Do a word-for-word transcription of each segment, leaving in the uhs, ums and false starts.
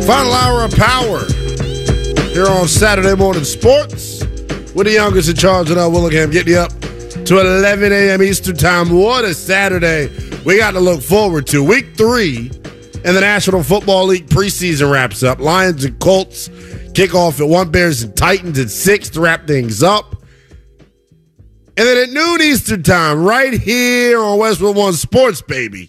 Final hour of power here on Saturday Morning Sports with the youngest in charge, Janelle Willingham, getting you up to eleven a.m. Eastern Time. What a Saturday we got to look forward to. Week three in the National Football League preseason wraps up. Lions and Colts kick off at one, Bears and Titans at six to wrap things up. And then at noon Eastern Time, right here on Westwood One Sports, baby,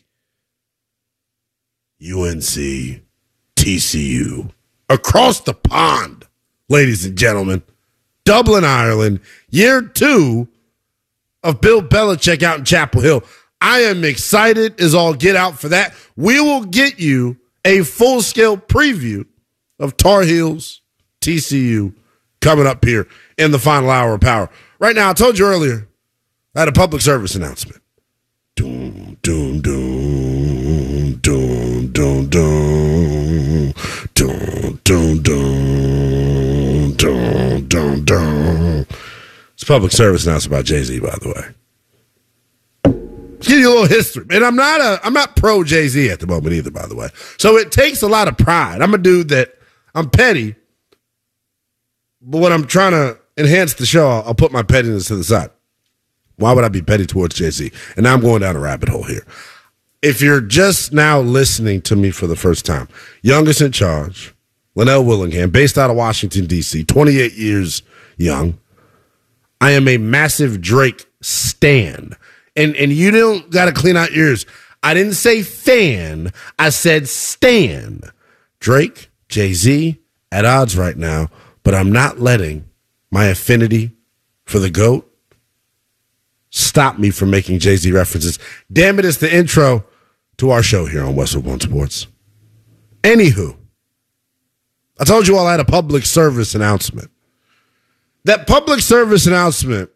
U N C, T C U, across the pond, ladies and gentlemen. Dublin, Ireland, year two of Bill Belichick out in Chapel Hill. I am excited as all get out for that. We will get you a full-scale preview of Tar Heels, T C U, coming up here in the final hour of power. Right now, I told you earlier, I had a public service announcement. Doom, doom, doom, doom, doom, doom, doom, doom, doom, doom, doom, doom. It's a public service announcement about Jay-Z, by the way. Let's give you a little history. And I'm not a I'm not pro Jay-Z at the moment either, by the way. So it takes a lot of pride. I'm a dude that I'm petty, but when I'm trying to enhance the show, I'll, I'll put my pettiness to the side. Why would I be petty towards Jay-Z? And now I'm going down a rabbit hole here. If you're just now listening to me for the first time, youngest in charge, Linnell Willingham, based out of Washington, D C, twenty-eight years young. I am a massive Drake stan. And and you don't got to clean out your ears. I didn't say fan. I said stan. Drake, Jay-Z, at odds right now, but I'm not letting my affinity for the GOAT stop me from making Jay-Z references. Damn it, it's the intro to our show here on Westwood One Sports. Anywho, I told you all I had a public service announcement. That public service announcement,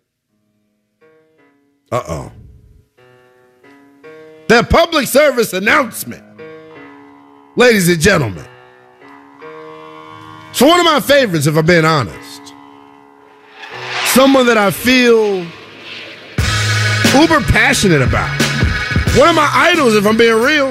uh-oh. That public service announcement, ladies and gentlemen, so one of my favorites, if I'm being honest. Someone that I feel uber passionate about. One of my idols, if I'm being real.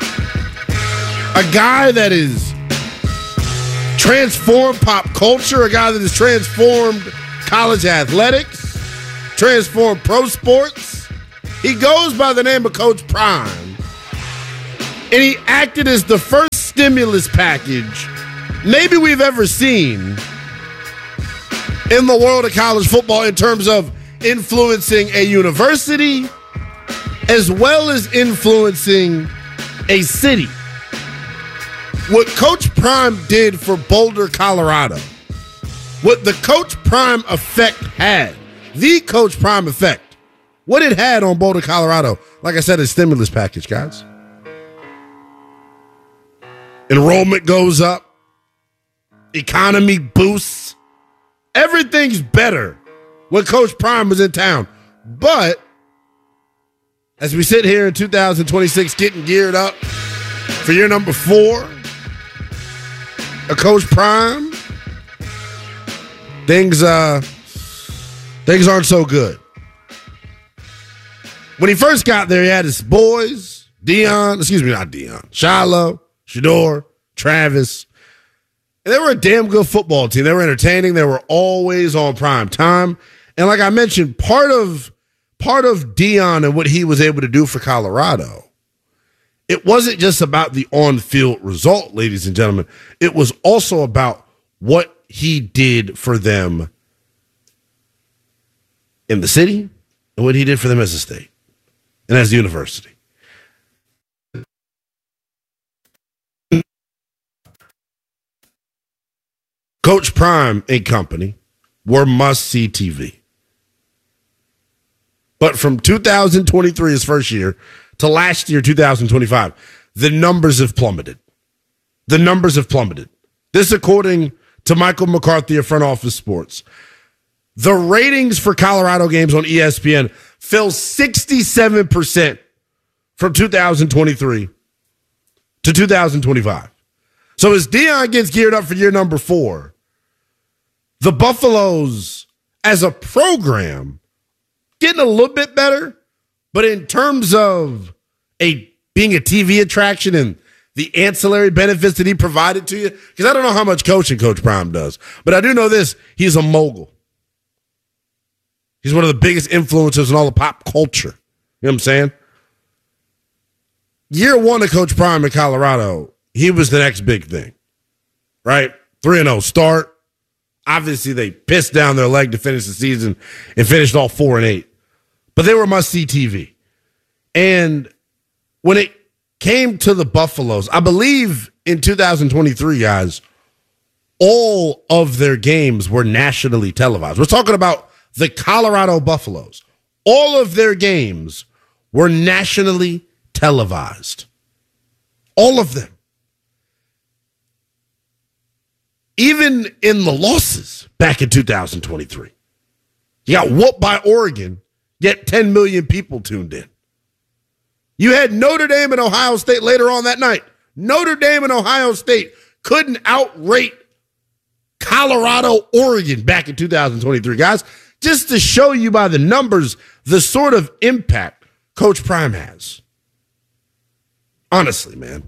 A guy that is transformed pop culture, a guy that has transformed college athletics, transformed pro sports. He goes by the name of Coach Prime, and he acted as the first stimulus package maybe we've ever seen in the world of college football in terms of influencing a university as well as influencing a city. What Coach Prime did for Boulder, Colorado, what the Coach Prime effect had, the Coach Prime effect, what it had on Boulder, Colorado, like I said, a stimulus package, guys. Enrollment goes up, economy boosts, everything's better when Coach Prime was in town. But as we sit here in two thousand twenty-six getting geared up for year number four, a Coach Prime, things uh, things aren't so good. When he first got there, he had his boys, Dion, excuse me, not Dion, Shiloh, Shador, Travis. And they were a damn good football team. They were entertaining. They were always on prime time. And like I mentioned, part of part of Dion and what he was able to do for Colorado, it wasn't just about the on-field result, ladies and gentlemen. It was also about what he did for them in the city and what he did for them as a state and as a university. Coach Prime and company were must-see T V. But from two thousand twenty-three, his first year, to last year, two thousand twenty-five, the numbers have plummeted. The numbers have plummeted. This according to Michael McCarthy of Front Office Sports. The ratings for Colorado games on E S P N fell sixty-seven percent from two thousand twenty-three to two thousand twenty-five. So as Dion gets geared up for year number four, the Buffaloes as a program getting a little bit better, but in terms of a being a T V attraction and the ancillary benefits that he provided to you? Because I don't know how much coaching Coach Prime does, but I do know this. He's a mogul. He's one of the biggest influencers in all of pop culture. You know what I'm saying? Year one of Coach Prime in Colorado, he was the next big thing, right? three and oh start. Obviously, they pissed down their leg to finish the season and finished all four and eight. But they were must-see T V. And when it came to the Buffaloes, I believe in two thousand twenty-three, guys, all of their games were nationally televised. We're talking about the Colorado Buffaloes. All of their games were nationally televised. All of them. Even in the losses back in two thousand twenty-three. You got whooped by Oregon, yet ten million people tuned in. You had Notre Dame and Ohio State later on that night. Notre Dame and Ohio State couldn't outrate Colorado, Oregon back in two thousand twenty-three. Guys, just to show you by the numbers the sort of impact Coach Prime has. Honestly, man.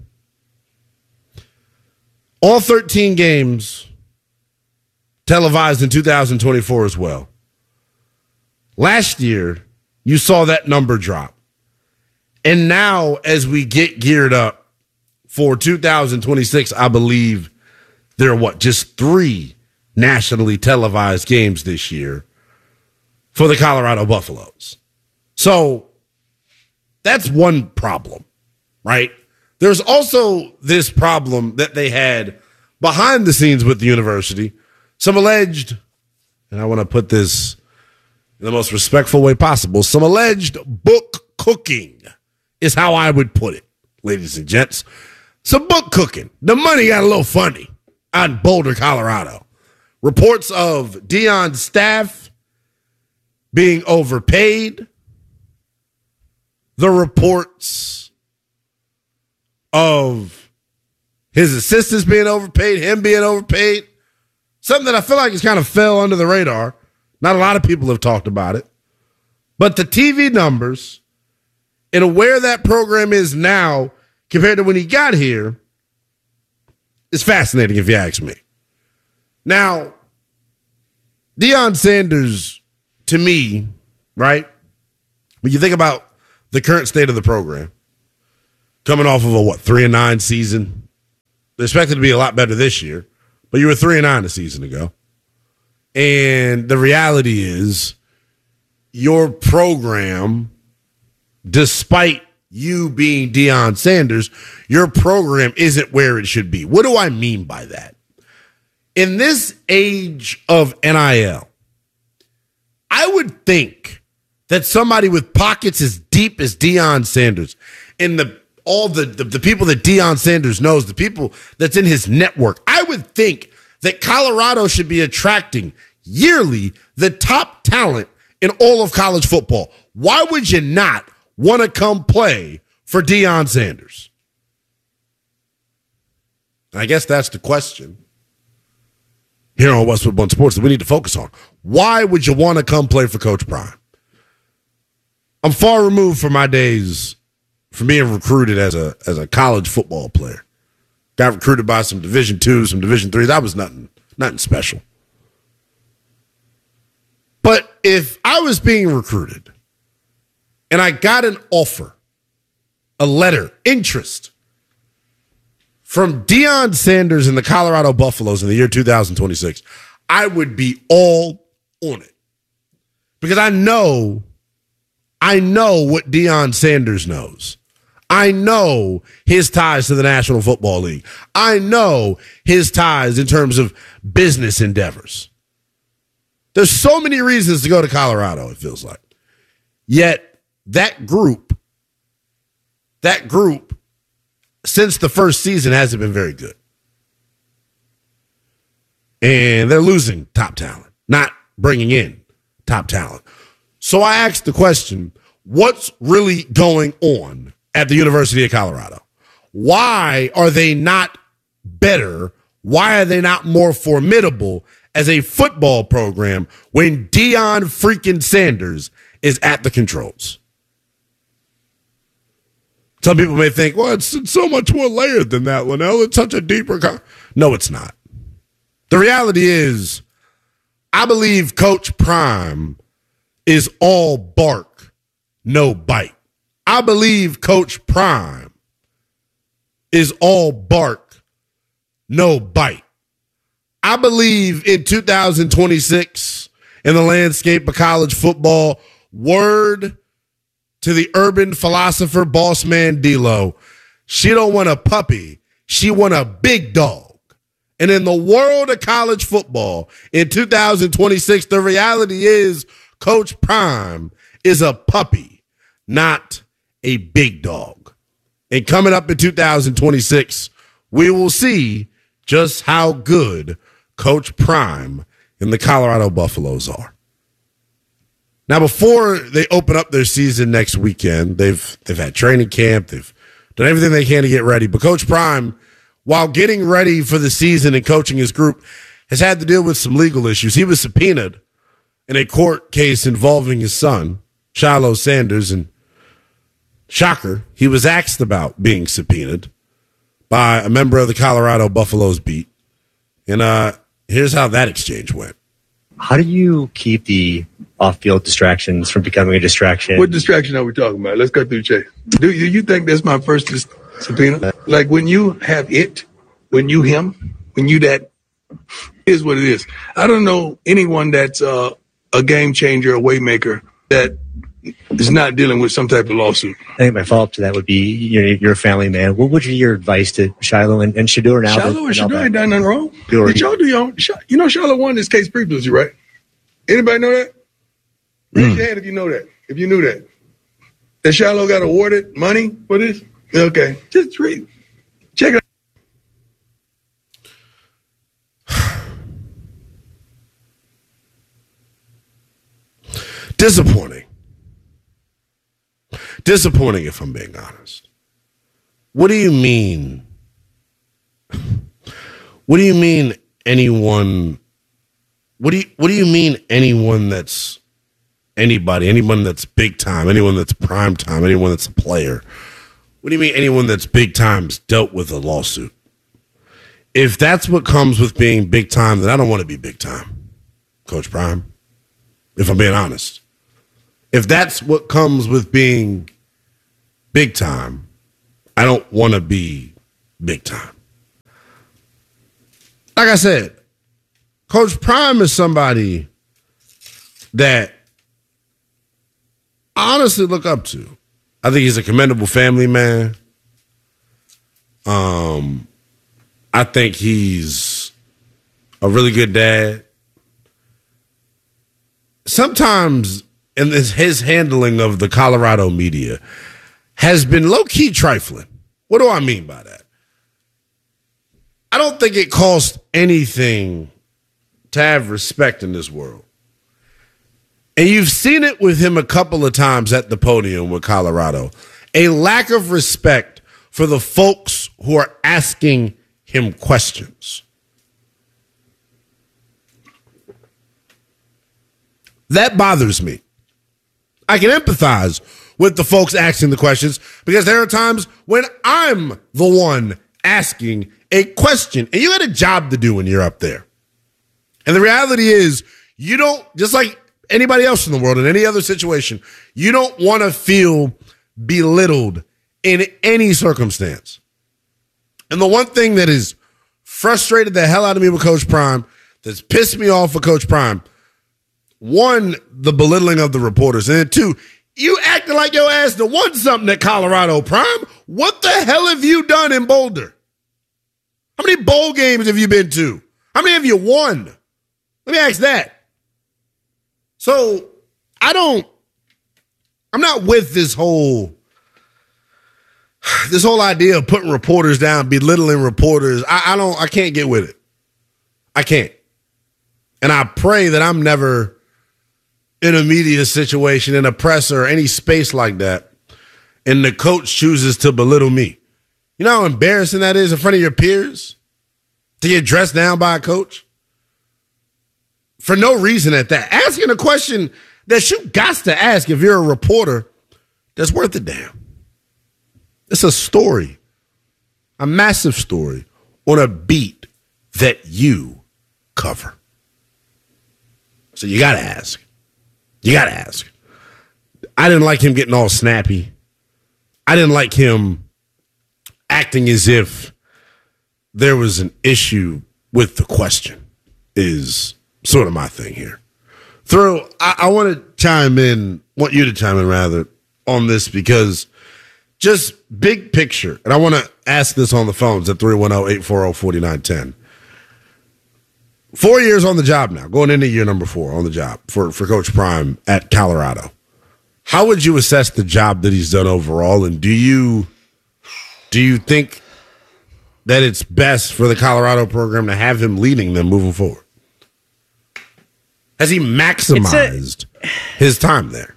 All thirteen games televised in two thousand twenty-four as well. Last year, you saw that number drop. And now, as we get geared up for two thousand twenty-six, I believe there are, what, just three nationally televised games this year for the Colorado Buffaloes. So that's one problem, right? There's also this problem that they had behind the scenes with the university. Some alleged, and I want to put this in the most respectful way possible, some alleged book cooking is how I would put it, ladies and gents. Some book cooking. The money got a little funny out in Boulder, Colorado. Reports of Deion's staff being overpaid. The reports of his assistants being overpaid, him being overpaid. Something that I feel like has kind of fell under the radar. Not a lot of people have talked about it. But the T V numbers and where that program is now compared to when he got here is fascinating, if you ask me. Now, Deion Sanders, to me, right, when you think about the current state of the program, coming off of a, what, three and nine season. They're expected to be a lot better this year, but you were three and nine a season ago. And the reality is your program, despite you being Deion Sanders, your program isn't where it should be. What do I mean by that? In this age of N I L, I would think that somebody with pockets as deep as Deion Sanders and the all the, the, the people that Deion Sanders knows, the people that's in his network, I would think that Colorado should be attracting yearly the top talent in all of college football. Why would you not want to come play for Deion Sanders? I guess that's the question here on Westwood One Sports that we need to focus on. Why would you want to come play for Coach Prime? I'm far removed from my days from being recruited as a as a college football player. Got recruited by some Division twos, some Division threes. That was nothing, nothing special. But if I was being recruited and I got an offer, a letter, interest from Deion Sanders and the Colorado Buffaloes in the year two thousand twenty-six, I would be all on it. Because I know, I know what Deion Sanders knows. I know his ties to the National Football League. I know his ties in terms of business endeavors. There's so many reasons to go to Colorado, it feels like. Yet that group, that group, since the first season hasn't been very good. And they're losing top talent, not bringing in top talent. So I asked the question, what's really going on at the University of Colorado? Why are they not better? Why are they not more formidable as a football program when Deion freaking Sanders is at the controls? Some people may think, well, it's, it's so much more layered than that, Linnell. It's such a deeper con-. No, it's not. The reality is, I believe Coach Prime is all bark, no bite. I believe Coach Prime is all bark, no bite. I believe in two thousand twenty-six, in the landscape of college football, word to the urban philosopher, boss man D-Lo, she don't want a puppy, she want a big dog. And in the world of college football in two thousand twenty-six, the reality is Coach Prime is a puppy, not a big dog. And coming up in two thousand twenty-six, we will see just how good Coach Prime and the Colorado Buffaloes are. Now, before they open up their season next weekend, they've they've had training camp, they've done everything they can to get ready. But Coach Prime, while getting ready for the season and coaching his group, has had to deal with some legal issues. He was subpoenaed in a court case involving his son, Shiloh Sanders, and shocker, he was asked about being subpoenaed by a member of the Colorado Buffaloes beat. And uh, here's how that exchange went. How do you keep the off-field distractions from becoming a distraction? What distraction are we talking about? Let's cut through chase. Do you, you think that's my first dis- subpoena? Like when you have it, when you him, when you that, is what it is. I don't know anyone that's uh, a game changer, a way maker that is not dealing with some type of lawsuit. I think my follow-up to that would be, you're, you're a family man. What would be your advice to Shiloh and, and Shedeur now? Shiloh and Shedeur ain't done nothing wrong. Shedeur, Did y'all do your own? You know Shiloh won this case previously, right? Anybody know that? Raise mm. your hand if you know that. If you knew that. That Shiloh got awarded money for this? Okay. Just read. Check it out. Disappointing. Disappointing, if I'm being honest. What do you mean? What do you mean anyone? What do you What do you mean anyone that's anybody? Anyone that's big time? Anyone that's prime time? Anyone that's a player? What do you mean anyone that's big time's dealt with a lawsuit? If that's what comes with being big time, then I don't want to be big time, Coach Prime. If I'm being honest. If that's what comes with being big time, I don't want to be big time. Like I said, Coach Prime is somebody that I honestly look up to. I think he's a commendable family man. Um, I think he's a really good dad. Sometimes in this, his handling of the Colorado media has been low-key trifling. What do I mean by that? I don't think it costs anything to have respect in this world. And you've seen it with him a couple of times at the podium with Colorado. A lack of respect for the folks who are asking him questions. That bothers me. I can empathize with the folks asking the questions because there are times when I'm the one asking a question and you got a job to do when you're up there. And the reality is you don't, just like anybody else in the world in any other situation, you don't want to feel belittled in any circumstance. And the one thing that has frustrated the hell out of me with Coach Prime, that's pissed me off with Coach Prime, one, the belittling of the reporters. And then two, you acting like your ass to won something at Colorado, Prime. What the hell have you done in Boulder? How many bowl games have you been to? How many have you won? Let me ask that. So I don't, I'm not with this whole, this whole idea of putting reporters down, belittling reporters. I, I don't, I can't get with it. I can't. And I pray that I'm never in a media situation, in a presser, or any space like that, and the coach chooses to belittle me. You know how embarrassing that is in front of your peers to get dressed down by a coach? For no reason at that. Asking a question that you got to ask if you're a reporter that's worth a damn. It's a story, a massive story on a beat that you cover. So you got to ask. You got to ask. I didn't like him getting all snappy. I didn't like him acting as if there was an issue with the question, is sort of my thing here. Throw, I, I want to chime in, want you to chime in rather, on this because just big picture, and I want to ask this on the phones at three one zero, eight four zero, four nine one zero. Four years on the job now, going into year number four on the job for, for Coach Prime at Colorado. How would you assess the job that he's done overall, and do you do you think that it's best for the Colorado program to have him leading them moving forward? Has he maximized a, his time there?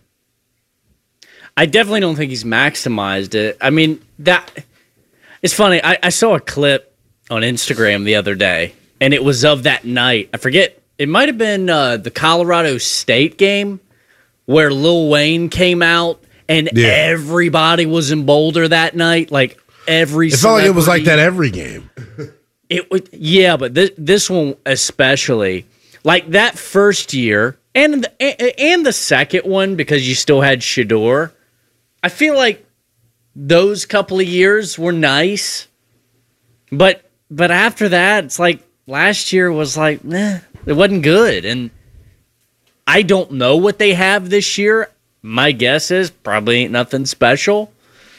I definitely don't think he's maximized it. I mean, that it's funny. I, I saw a clip on Instagram the other day, and it was of that night. I forget. It might have been uh, the Colorado State game where Lil Wayne came out, and yeah. everybody was in Boulder that night. Like every, it felt like it was like that every game. It would, yeah, but this this one especially, like that first year, and the, and the second one because you still had Shedeur. I feel like those couple of years were nice, but but after that, it's like last year was like, nah, it wasn't good, and I don't know what they have this year. My guess is probably ain't nothing special.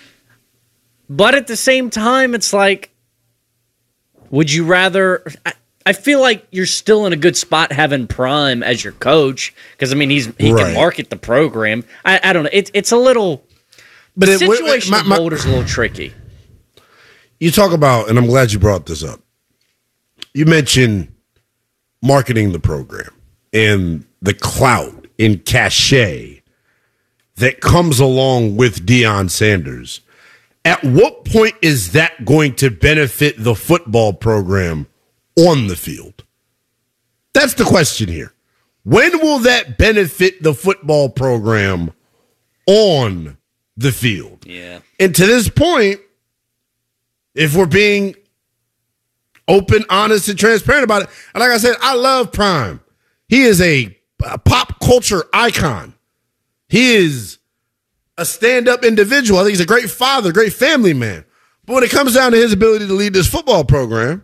But at the same time, it's like, would you rather... I, I feel like you're still in a good spot having Prime as your coach because, I mean, he's he right. can market the program. I, I don't know. It, it's a little... But the it, situation my, my, of Boulder's a little tricky. You talk about, and I'm glad you brought this up, you mentioned marketing the program and the clout and cachet that comes along with Deion Sanders. At what point is that going to benefit the football program on the field? That's the question here. When will that benefit the football program on the field? Yeah. And to this point, if we're being open, honest, and transparent about it, and like I said, I love Prime. He is a, a pop culture icon. He is a stand-up individual. I think he's a great father, great family man. But when it comes down to his ability to lead this football program,